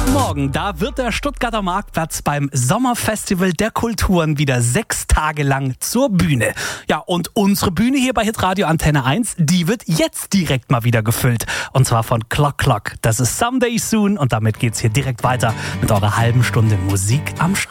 Morgen, da wird der Stuttgarter Marktplatz beim Sommerfestival der Kulturen wieder 6 Tage lang zur Bühne. Ja, und unsere Bühne hier bei Hitradio Antenne 1, die wird jetzt direkt mal wieder gefüllt. Und zwar von Clock Clock. Das ist Someday Soon und damit geht's hier direkt weiter mit eurer halben Stunde Musik am Stück.